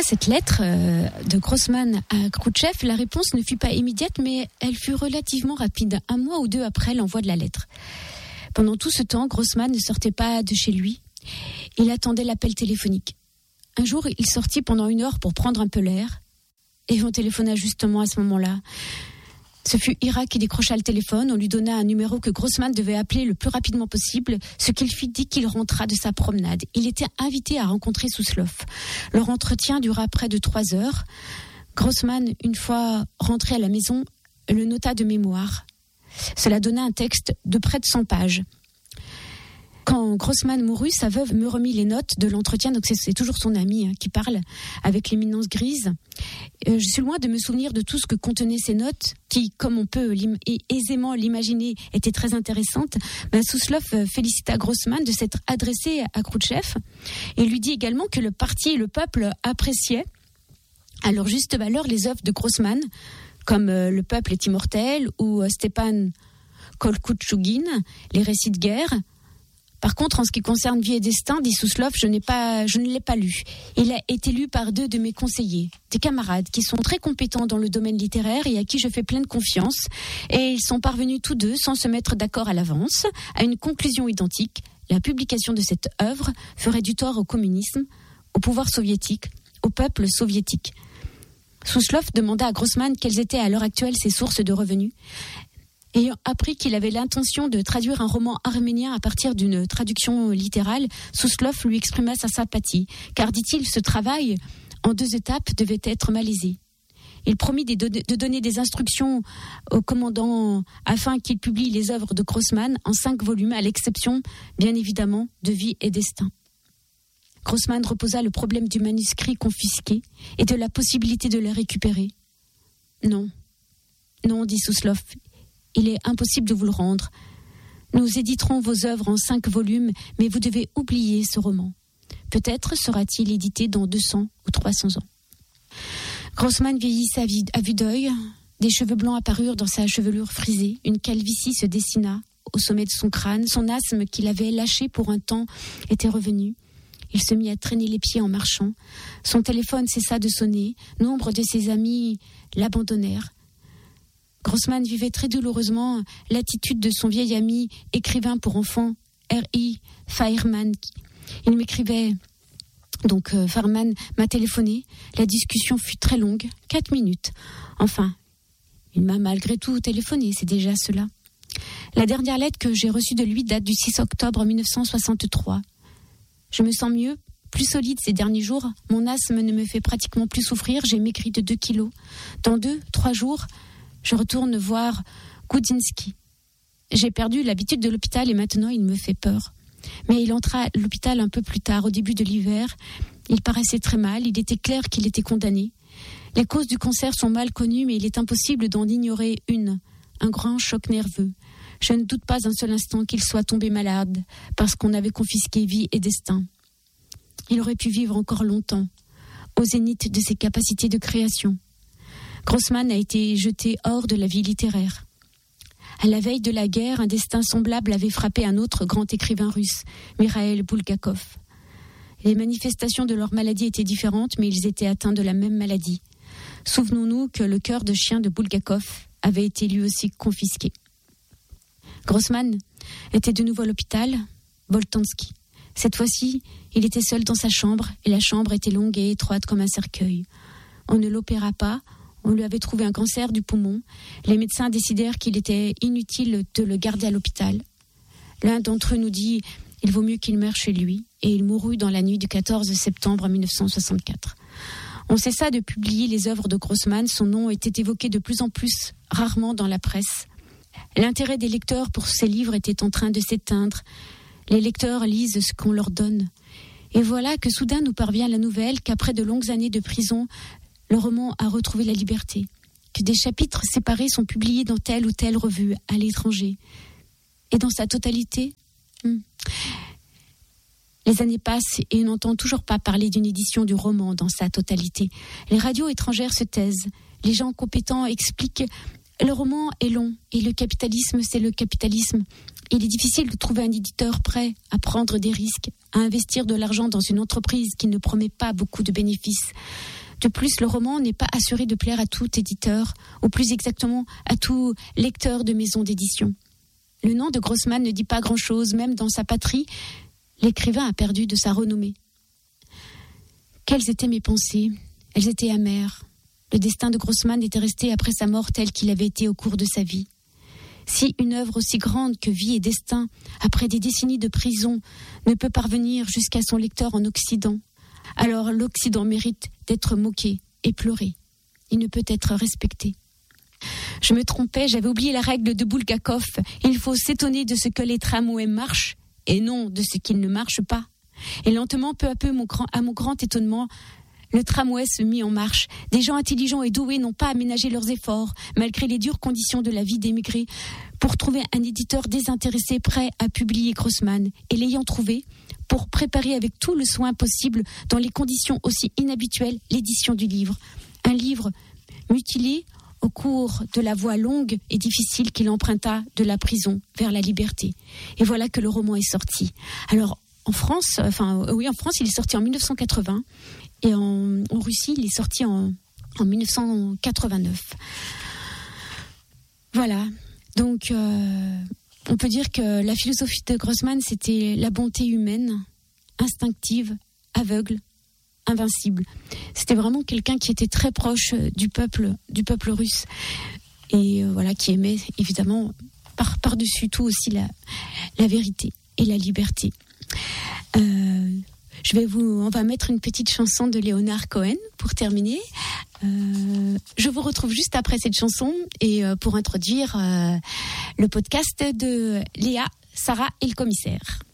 Après cette lettre de Grossman à Khrouchtchev, la réponse ne fut pas immédiate, mais elle fut relativement rapide, 1 mois ou 2 après l'envoi de la lettre. Pendant tout ce temps, Grossman ne sortait pas de chez lui. Il attendait l'appel téléphonique. Un jour, il sortit pendant 1 heure pour prendre un peu l'air, et on téléphona justement à ce moment-là. Ce fut Ira qui décrocha le téléphone. On lui donna un numéro que Grossman devait appeler le plus rapidement possible, ce qu'il fit dès qu'il rentra de sa promenade. Il était invité à rencontrer Suslov. Leur entretien dura près de 3 heures. Grossman, une fois rentré à la maison, le nota de mémoire. Cela donna un texte de près de 100 pages. Quand Grossman mourut, sa veuve me remit les notes de l'entretien, donc c'est toujours son ami qui parle, avec l'éminence grise. Je suis loin de me souvenir de tout ce que contenaient ces notes, qui, comme on peut aisément l'imaginer, étaient très intéressantes. Suslov félicita Grossman de s'être adressé à Khrouchtchev et lui dit également que le parti et le peuple appréciaient à leur juste valeur les œuvres de Grossman, comme Le peuple est immortel ou Stepan Kolkouchougine, Les récits de guerre. Par contre, en ce qui concerne Vie et Destin, dit Suslov, je ne l'ai pas lu. Il a été lu par 2 de mes conseillers, des camarades qui sont très compétents dans le domaine littéraire et à qui je fais pleine confiance. Et ils sont parvenus tous 2, sans se mettre d'accord à l'avance, à une conclusion identique. La publication de cette œuvre ferait du tort au communisme, au pouvoir soviétique, au peuple soviétique. Suslov demanda à Grossman quelles étaient à l'heure actuelle ses sources de revenus. Ayant appris qu'il avait l'intention de traduire un roman arménien à partir d'une traduction littérale, Suslov lui exprima sa sympathie, car, dit-il, ce travail, en 2 étapes, devait être malaisé. Il promit de donner des instructions au commandant afin qu'il publie les œuvres de Grossman en 5 volumes, à l'exception, bien évidemment, de Vie et Destin. Grossman reposa le problème du manuscrit confisqué et de la possibilité de le récupérer. Non, dit Suslov. Il est impossible de vous le rendre. Nous éditerons vos œuvres en 5 volumes, mais vous devez oublier ce roman. Peut-être sera-t-il édité dans 200 ou 300 ans. Grossman vieillissait à vue d'œil. Des cheveux blancs apparurent dans sa chevelure frisée. Une calvitie se dessina au sommet de son crâne. Son asthme qu'il avait lâché pour un temps était revenu. Il se mit à traîner les pieds en marchant. Son téléphone cessa de sonner. Nombre de ses amis l'abandonnèrent. Grossman vivait très douloureusement l'attitude de son vieil ami, écrivain pour enfants, R.I. Feierman. Il m'écrivait, donc Feierman m'a téléphoné. La discussion fut très longue, 4 minutes. Enfin, il m'a malgré tout téléphoné, c'est déjà cela. La dernière lettre que j'ai reçue de lui date du 6 octobre 1963. Je me sens mieux, plus solide ces derniers jours. Mon asthme ne me fait pratiquement plus souffrir. J'ai maigri de 2 kilos. Dans 2-3 jours, je retourne voir Goudinsky. J'ai perdu l'habitude de l'hôpital et maintenant il me fait peur. Mais il entra à l'hôpital un peu plus tard, au début de l'hiver. Il paraissait très mal, il était clair qu'il était condamné. Les causes du cancer sont mal connues, mais il est impossible d'en ignorer une, un grand choc nerveux. Je ne doute pas un seul instant qu'il soit tombé malade, parce qu'on avait confisqué Vie et Destin. Il aurait pu vivre encore longtemps, au zénith de ses capacités de création. Grossman a été jeté hors de la vie littéraire. À la veille de la guerre, un destin semblable avait frappé un autre grand écrivain russe, Mikhail Bulgakov. Les manifestations de leur maladie étaient différentes, mais ils étaient atteints de la même maladie. Souvenons-nous que le cœur de chien de Bulgakov avait été lui aussi confisqué. Grossman était de nouveau à l'hôpital, Boltanski. Cette fois-ci, il était seul dans sa chambre, et la chambre était longue et étroite comme un cercueil. On ne l'opéra pas. On lui avait trouvé un cancer du poumon. Les médecins décidèrent qu'il était inutile de le garder à l'hôpital. L'un d'entre eux nous dit « Il vaut mieux qu'il meure chez lui » et il mourut dans la nuit du 14 septembre 1964. On cessa de publier les œuvres de Grossman. Son nom était évoqué de plus en plus rarement dans la presse. L'intérêt des lecteurs pour ces livres était en train de s'éteindre. Les lecteurs lisent ce qu'on leur donne. Et voilà que soudain nous parvient la nouvelle qu'après de longues années de prison, le roman a retrouvé la liberté, que des chapitres séparés sont publiés dans telle ou telle revue à l'étranger. Et dans sa totalité, les années passent et on n'entend toujours pas parler d'une édition du roman dans sa totalité. Les radios étrangères se taisent. Les gens compétents expliquent « Le roman est long et le capitalisme, c'est le capitalisme. il est difficile de trouver un éditeur prêt à prendre des risques, à investir de l'argent dans une entreprise qui ne promet pas beaucoup de bénéfices. De plus, le roman n'est pas assuré de plaire à tout éditeur, ou plus exactement à tout lecteur de maison d'édition. Le nom de Grossman ne dit pas grand-chose, même dans sa patrie, l'écrivain a perdu de sa renommée. Quelles étaient mes pensées ? Elles étaient amères. Le destin de Grossman était resté après sa mort tel qu'il avait été au cours de sa vie. Si une œuvre aussi grande que vie et destin, après des décennies de prison, ne peut parvenir jusqu'à son lecteur en Occident, alors l'Occident mérite d'être moqué et pleuré. Il ne peut être respecté. Je me trompais, j'avais oublié la règle de Bulgakov. Il faut s'étonner de ce que les tramways marchent et non de ce qu'ils ne marchent pas. Et lentement, peu à peu, à mon grand étonnement, le tramway se mit en marche. Des gens intelligents et doués n'ont pas aménagé leurs efforts, malgré les dures conditions de la vie d'émigrés, pour trouver un éditeur désintéressé prêt à publier Grossman. Et l'ayant trouvé, pour préparer avec tout le soin possible, dans les conditions aussi inhabituelles, l'édition du livre. Un livre mutilé au cours de la voie longue et difficile qu'il emprunta de la prison vers la liberté. Et voilà que le roman est sorti. Alors, en France, il est sorti en 1980 et en Russie, il est sorti en 1989. Voilà. Donc, on peut dire que la philosophie de Grossman, c'était la bonté humaine, instinctive, aveugle, invincible. C'était vraiment quelqu'un qui était très proche du peuple russe et qui aimait évidemment par-dessus tout aussi la vérité et la liberté. On va mettre une petite chanson de Leonard Cohen pour terminer. Je vous retrouve juste après cette chanson et pour introduire le podcast de Léa, Sarah et le commissaire.